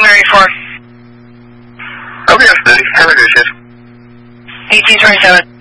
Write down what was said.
married for? Okay, City. Have a good shift. 1827.